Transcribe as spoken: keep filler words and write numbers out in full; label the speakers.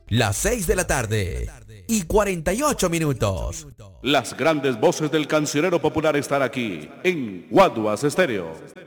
Speaker 1: Las seis de la tarde y cuarenta y ocho minutos.
Speaker 2: Las grandes voces del cancionero popular están aquí en Guaduas Estéreo.